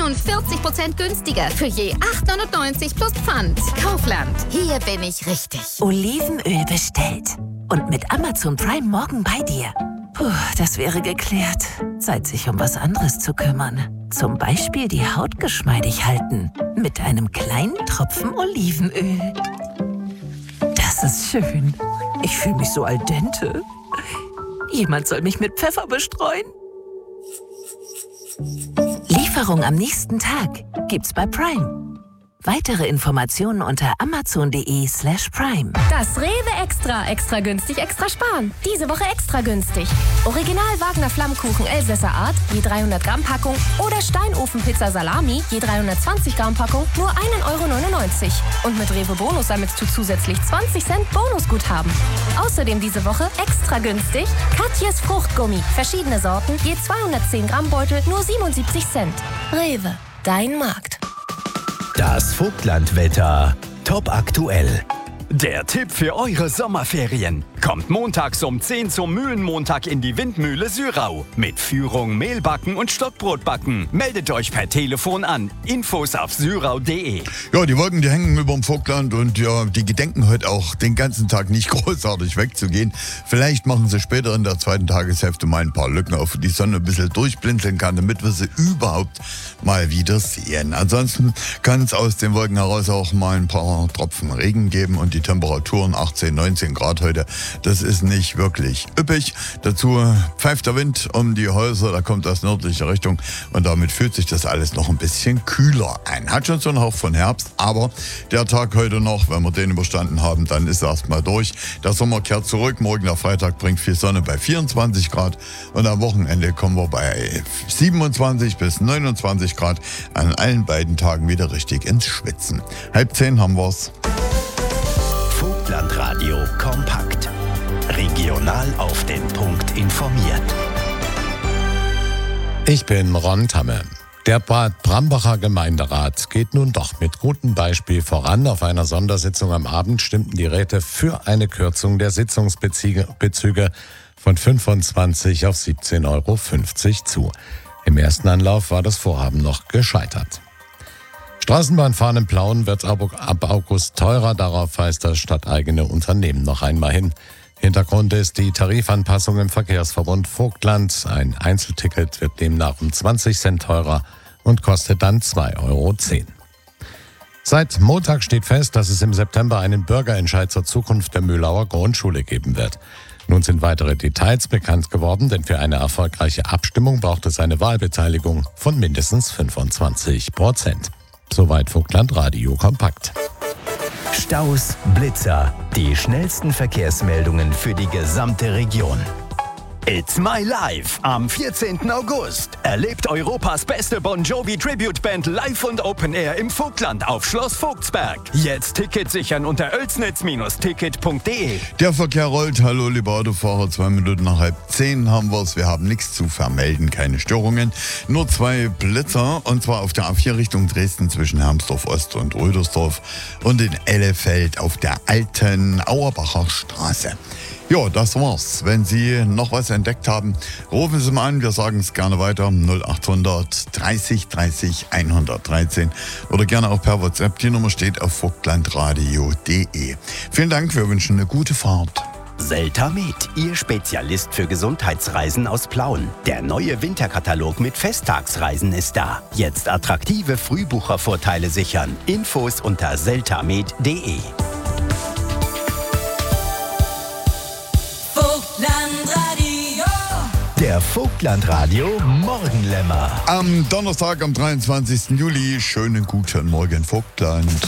nun 40% günstiger für je 8,99 plus Pfand. Kaufland, hier bin ich richtig. Olivenöl bestellt. Und mit Amazon Prime morgen bei dir. Puh, das wäre geklärt. Zeit, sich um was anderes zu kümmern. Zum Beispiel die Haut geschmeidig halten. Mit einem kleinen Tropfen Olivenöl. Das ist schön. Ich fühle mich so al dente. Jemand soll mich mit Pfeffer bestreuen. Lieferung am nächsten Tag gibt's bei Prime. Weitere Informationen unter amazon.de/prime. Das Rewe Extra günstig, extra sparen. Diese Woche extra günstig. Original Wagner Flammkuchen Elsässer Art, je 300 Gramm Packung oder Steinofenpizza Salami, je 320 Gramm Packung, nur 1,99 €. Und mit Rewe Bonus sammelst du zusätzlich 20 Cent Bonusguthaben. Außerdem diese Woche extra günstig Katjes Fruchtgummi. Verschiedene Sorten, je 210 Gramm Beutel, nur 77 Cent. Rewe, dein Markt. Das Vogtlandwetter top aktuell. Der Tipp für eure Sommerferien. Kommt montags um 10 zum Mühlenmontag in die Windmühle Syrau. Mit Führung Mehlbacken und Stockbrotbacken. Meldet euch per Telefon an. Infos auf syrau.de. Ja, die Wolken, die hängen über dem Vogtland und ja, die gedenken heute auch den ganzen Tag nicht großartig wegzugehen. Vielleicht machen sie später in der zweiten Tageshälfte mal ein paar Lücken auf, die Sonne ein bisschen durchblinzeln kann, damit wir sie überhaupt mal wieder sehen. Ansonsten kann es aus den Wolken heraus auch mal ein paar Tropfen Regen geben und die Temperaturen 18, 19 Grad heute. Das ist nicht wirklich üppig. Dazu pfeift der Wind um die Häuser, da kommt aus nördlicher Richtung und damit fühlt sich das alles noch ein bisschen kühler an. Hat schon so einen Hauch von Herbst, aber der Tag heute noch, wenn wir den überstanden haben, dann ist er erstmal durch. Der Sommer kehrt zurück. Morgen der Freitag bringt viel Sonne bei 24 Grad und am Wochenende kommen wir bei 27 bis 29 Grad an allen beiden Tagen wieder richtig ins Schwitzen. 9:30 haben wir's. Vogtlandradio kompakt. Regional auf den Punkt informiert. Ich bin Ron Tamme. Der Bad Brambacher Gemeinderat geht nun doch mit gutem Beispiel voran. Auf einer Sondersitzung am Abend stimmten die Räte für eine Kürzung der Sitzungsbezüge von 25 auf 17,50 € zu. Im ersten Anlauf war das Vorhaben noch gescheitert. Straßenbahnfahren in Plauen wird ab August teurer. Darauf weist das stadteigene Unternehmen noch einmal hin. Hintergrund ist die Tarifanpassung im Verkehrsverbund Vogtland. Ein Einzelticket wird demnach um 20 Cent teurer und kostet dann 2,10 €. Seit Montag steht fest, dass es im September einen Bürgerentscheid zur Zukunft der Mühlauer Grundschule geben wird. Nun sind weitere Details bekannt geworden, denn für eine erfolgreiche Abstimmung braucht es eine Wahlbeteiligung von mindestens 25%. Soweit Vogtlandradio kompakt. Staus, Blitzer, die schnellsten Verkehrsmeldungen für die gesamte Region. It's My Life am 14. August. Erlebt Europas beste Bon Jovi Tribute Band live und Open Air im Vogtland auf Schloss Vogtsberg. Jetzt Ticket sichern unter oelsnitz-ticket.de. Der Verkehr rollt. Hallo, liebe Autofahrer. 2 Minuten nach 9:30 haben wir's. Wir haben nichts zu vermelden, keine Störungen. Nur 2 Blitzer, und zwar auf der A4 Richtung Dresden zwischen Hermsdorf Ost und Rödersdorf und in Ellefeld auf der alten Auerbacher Straße. Ja, das war's. Wenn Sie noch was entdeckt haben, rufen Sie mal an. Wir sagen es gerne weiter. 0800 30 30 113 oder gerne auch per WhatsApp. Die Nummer steht auf vogtlandradio.de. Vielen Dank. Wir wünschen eine gute Fahrt. Seltamed, Ihr Spezialist für Gesundheitsreisen aus Plauen. Der neue Winterkatalog mit Festtagsreisen ist da. Jetzt attraktive Frühbuchervorteile sichern. Infos unter seltamed.de. Der Vogtlandradio Morgenlämmer. Am Donnerstag, am 23. Juli. Schönen guten Morgen, Vogtland.